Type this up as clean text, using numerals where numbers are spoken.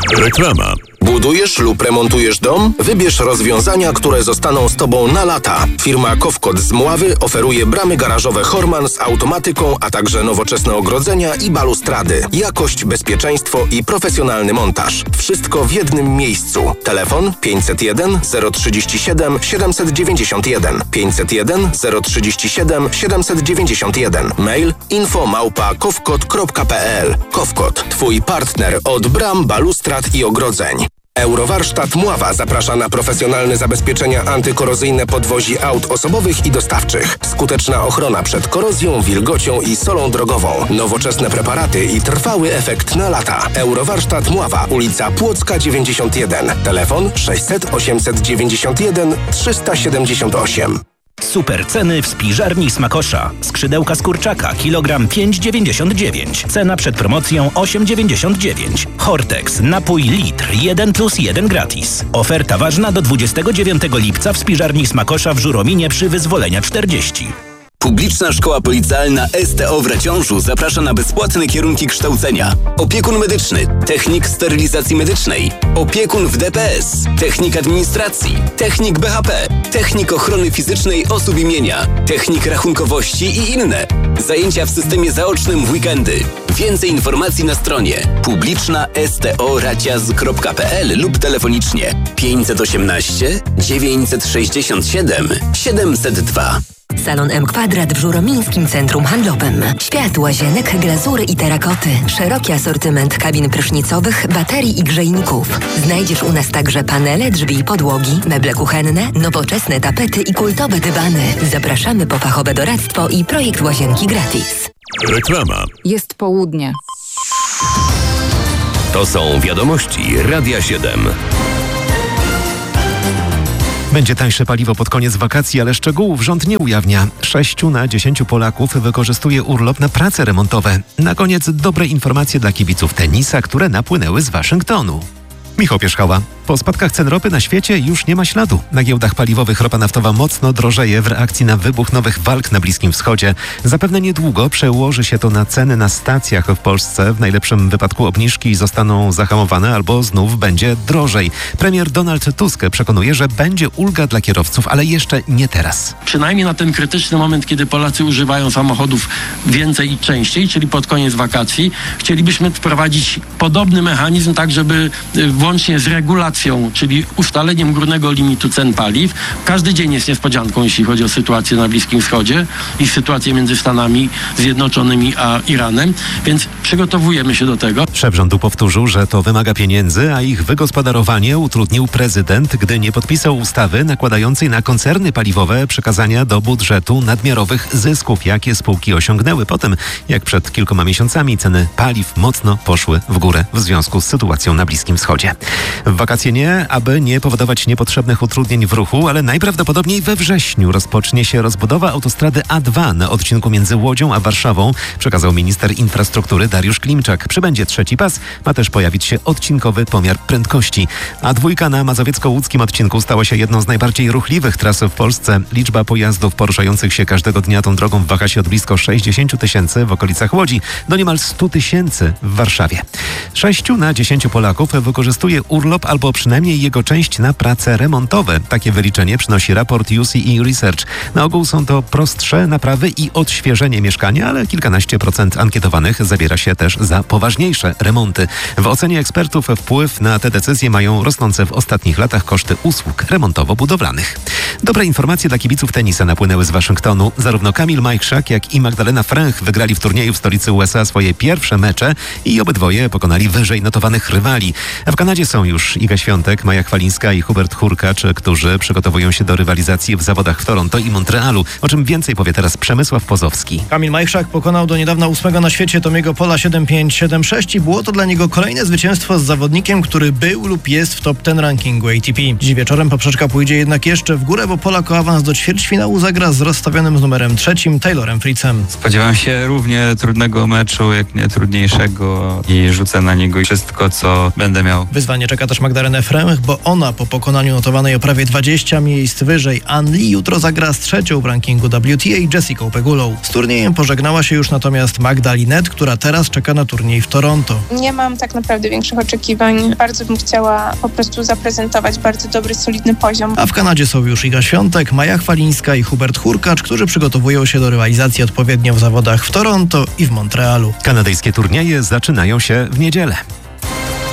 Reklama. Budujesz lub remontujesz dom? Wybierz rozwiązania, które zostaną z Tobą na lata. Firma Kofkot z Mławy oferuje bramy garażowe Horman z automatyką, a także nowoczesne ogrodzenia i balustrady. Jakość, bezpieczeństwo i profesjonalny montaż. Wszystko w jednym miejscu. Telefon 501 037 791 501 037 791. Mail info@kofkot.pl. Kofkot. Twój partner od bram, balustrad i ogrodzeń. Eurowarsztat Mława zaprasza na profesjonalne zabezpieczenia antykorozyjne podwozi aut osobowych i dostawczych. Skuteczna ochrona przed korozją, wilgocią i solą drogową. Nowoczesne preparaty i trwały efekt na lata. Eurowarsztat Mława, ulica Płocka 91. Telefon 600 891 378. Super ceny w spiżarni Smakosza. Skrzydełka z kurczaka, kilogram 5,99. Cena przed promocją 8,99. Hortex, napój litr, 1+1 gratis. Oferta ważna do 29 lipca w spiżarni Smakosza w Żurominie przy Wyzwolenia 40. Publiczna Szkoła Policealna STO w Raciążu zaprasza na bezpłatne kierunki kształcenia. Opiekun medyczny, technik sterylizacji medycznej, opiekun w DPS, technik administracji, technik BHP, technik ochrony fizycznej osób i mienia, technik rachunkowości i inne. Zajęcia w systemie zaocznym w weekendy. Więcej informacji na stronie publiczna.sto-raciaz.pl lub telefonicznie 518 967 702. Salon M Kwadrat w Żuromińskim Centrum Handlowym. Świat łazienek, glazury i terakoty. Szeroki asortyment kabin prysznicowych, baterii i grzejników. Znajdziesz u nas także panele, drzwi i podłogi, meble kuchenne, nowoczesne tapety i kultowe dywany. Zapraszamy po fachowe doradztwo i projekt łazienki gratis. Reklama. Jest południe. To są wiadomości Radia 7. Będzie tańsze paliwo pod koniec wakacji, ale szczegółów rząd nie ujawnia. 6 na 10 Polaków wykorzystuje urlop na prace remontowe. Na koniec dobre informacje dla kibiców tenisa, które napłynęły z Waszyngtonu. Michał Pierzchała. Po spadkach cen ropy na świecie już nie ma śladu. Na giełdach paliwowych ropa naftowa mocno drożeje w reakcji na wybuch nowych walk na Bliskim Wschodzie. Zapewne niedługo przełoży się to na ceny na stacjach w Polsce. W najlepszym wypadku obniżki zostaną zahamowane albo znów będzie drożej. Premier Donald Tusk przekonuje, że będzie ulga dla kierowców, ale jeszcze nie teraz. Przynajmniej na ten krytyczny moment, kiedy Polacy używają samochodów więcej i częściej, czyli pod koniec wakacji, chcielibyśmy wprowadzić podobny mechanizm, tak żeby włącznie z regulacją, czyli ustaleniem górnego limitu cen paliw. Każdy dzień jest niespodzianką, jeśli chodzi o sytuację na Bliskim Wschodzie i sytuację między Stanami Zjednoczonymi a Iranem, więc przygotowujemy się do tego. Szef rządu powtórzył, że to wymaga pieniędzy, a ich wygospodarowanie utrudnił prezydent, gdy nie podpisał ustawy nakładającej na koncerny paliwowe przekazania do budżetu nadmiarowych zysków, jakie spółki osiągnęły po tym, jak przed kilkoma miesiącami ceny paliw mocno poszły w górę w związku z sytuacją na Bliskim Wschodzie. W wakacje nie, aby nie powodować niepotrzebnych utrudnień w ruchu, ale najprawdopodobniej we wrześniu rozpocznie się rozbudowa autostrady A2 na odcinku między Łodzią a Warszawą, przekazał minister infrastruktury Dariusz Klimczak. Przybędzie trzeci pas, ma też pojawić się odcinkowy pomiar prędkości. A2 na mazowiecko-łódzkim odcinku stała się jedną z najbardziej ruchliwych tras w Polsce. Liczba pojazdów poruszających się każdego dnia tą drogą waha się od blisko 60 000 w okolicach Łodzi do niemal 100 000 w Warszawie. 6 na 10 Polaków wykorzystuje urlop albo przynajmniej jego część na prace remontowe. Takie wyliczenie przynosi raport UCE Research. Na ogół są to prostsze naprawy i odświeżenie mieszkania, ale kilkanaście procent ankietowanych zabiera się też za poważniejsze remonty. W ocenie ekspertów wpływ na te decyzje mają rosnące w ostatnich latach koszty usług remontowo-budowlanych. Dobre informacje dla kibiców tenisa napłynęły z Waszyngtonu. Zarówno Kamil Majchrzak, jak i Magdalena Fręch wygrali w turnieju w stolicy USA swoje pierwsze mecze i obydwoje pokonali wyżej notowanych rywali. A w Kanadzie są już Iga Świątek, Maja Chwalińska i Hubert Hurkacz, którzy przygotowują się do rywalizacji w zawodach w Toronto i Montrealu. O czym więcej powie teraz Przemysław Pozowski. Kamil Majchrzak pokonał do niedawna 8 na świecie Tomiego Pola 7-5, 7-6 i było to dla niego kolejne zwycięstwo z zawodnikiem, który był lub jest w top 10 rankingu ATP. Dziś wieczorem poprzeczka pójdzie jednak jeszcze w górę, bo Polak o awans do ćwierćfinału zagra z rozstawionym z numerem 3 Taylorem Fritzem. Spodziewam się równie trudnego meczu, jak nie trudniejszego i rzucę na niego wszystko, co będę miał. Wyzwanie czeka też Magdalena Renée Fremch, bo ona po pokonaniu notowanej o prawie 20 miejsc wyżej An Lee jutro zagra z trzecią w rankingu WTA Jessicą Pegulą. Z turniejem pożegnała się już natomiast Magda Linette, która teraz czeka na turniej w Toronto. Nie mam tak naprawdę większych oczekiwań. Bardzo bym chciała po prostu zaprezentować bardzo dobry, solidny poziom. A w Kanadzie są już Iga Świątek, Maja Chwalińska i Hubert Hurkacz, którzy przygotowują się do rywalizacji odpowiednio w zawodach w Toronto i w Montrealu. Kanadyjskie turnieje zaczynają się w niedzielę.